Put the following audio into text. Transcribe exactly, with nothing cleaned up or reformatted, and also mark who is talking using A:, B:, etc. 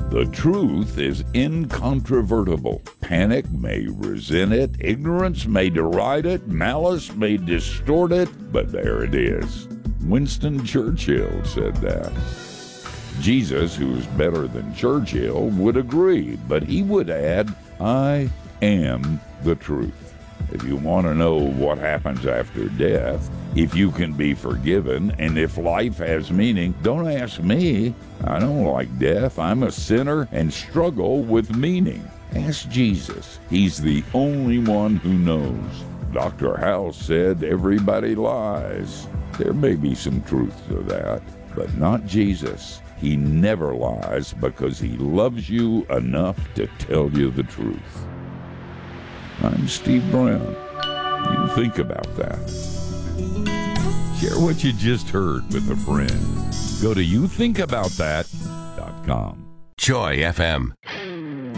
A: The truth is incontrovertible. Panic may resent it, ignorance may deride it, malice may distort it, but there it is. Winston Churchill said that. Jesus, who's better than Churchill, would agree, but he would add, I am the truth. If you want to know what happens after death, if you can be forgiven, and if life has meaning, don't ask me. I don't like death. I'm a sinner and struggle with meaning. Ask Jesus. He's the only one who knows. Doctor House said everybody lies. There may be some truth to that, but not Jesus. He never lies because he loves you enough to tell you the truth. I'm Steve Brown. You think about that. Share what you just heard with a friend. Go to you think about that dot com.
B: Joy F M.